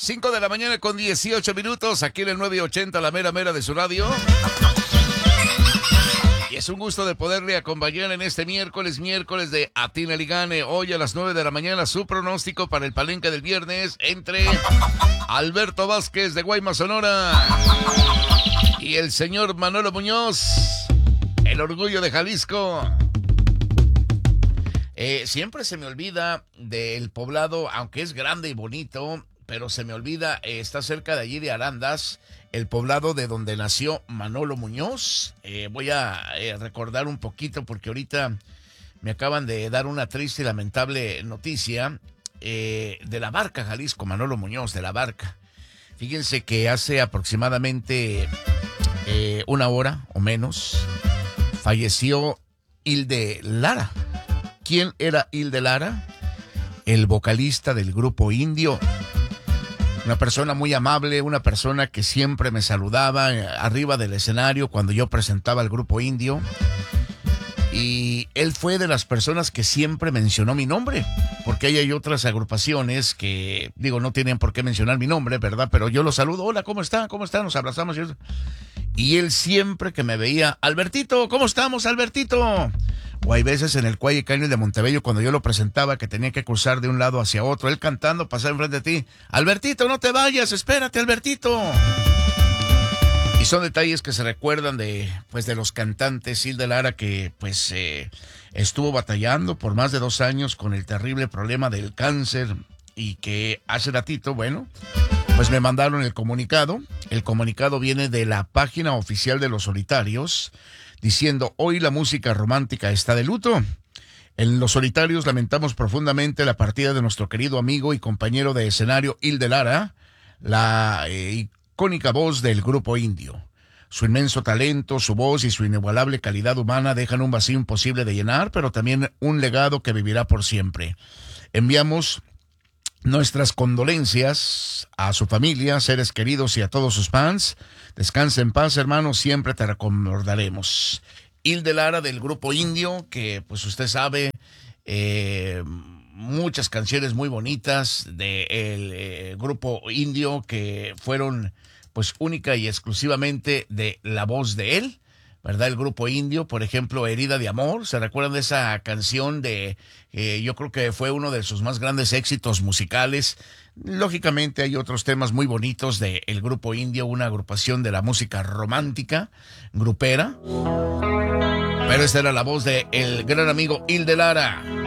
5 de la mañana con 18 minutos, aquí en el 980, la mera mera de su radio. Y es un gusto de poderle acompañar en este miércoles de Atina y Gane. Hoy a las 9 de la mañana, su pronóstico para el palenque del viernes entre Alberto Vázquez de Guaymas, Sonora, y el señor Manolo Muñoz, el orgullo de Jalisco. Siempre se me olvida del poblado, aunque es grande y bonito, pero se me olvida, está cerca de allí de Arandas, el poblado de donde nació Manolo Muñoz. Voy a recordar un poquito porque ahorita me acaban de dar una triste y lamentable noticia de La Barca, Jalisco. Manolo Muñoz de La Barca. Fíjense que hace aproximadamente una hora o menos falleció Hilde Lara. ¿Quién era Hilde Lara? El vocalista del grupo Indio. Una persona muy amable, una persona que siempre me saludaba arriba del escenario cuando yo presentaba el grupo Indio. Y él fue de las personas que siempre mencionó mi nombre, porque hay otras agrupaciones que, digo, no tienen por qué mencionar mi nombre, ¿verdad? Pero yo lo saludo, hola, ¿cómo está? ¿Cómo está? Nos abrazamos. Y él siempre que me veía, Albertito, ¿cómo estamos, Albertito? O hay veces en el Cuay Caño de Montebello, cuando yo lo presentaba, que tenía que cruzar de un lado hacia otro, él cantando, pasar enfrente de ti. Albertito, no te vayas, espérate, Albertito. Y son detalles que se recuerdan de los cantantes. Hilde Lara, que estuvo batallando por más de 2 años con el terrible problema del cáncer, y que hace ratito, pues me mandaron el comunicado. El comunicado viene de la página oficial de Los Solitarios, diciendo: hoy la música romántica está de luto. En Los Solitarios lamentamos profundamente la partida de nuestro querido amigo y compañero de escenario Hilde Lara, la icónica voz del grupo Indio. Su inmenso talento, su voz y su inigualable calidad humana dejan un vacío imposible de llenar, pero también un legado que vivirá por siempre. Enviamos nuestras condolencias a su familia, seres queridos y a todos sus fans. Descansa en paz, hermano, siempre te recordaremos. Hilde Lara del grupo Indio, que pues usted sabe, muchas canciones muy bonitas del grupo Indio que fueron pues única y exclusivamente de la voz de él, ¿verdad? El grupo Indio, por ejemplo, Herida de Amor. ¿Se recuerdan de esa canción yo creo que fue uno de sus más grandes éxitos musicales? Lógicamente hay otros temas muy bonitos del grupo Indio, una agrupación de la música romántica, grupera. Pero esta era la voz de el gran amigo Hilde Lara.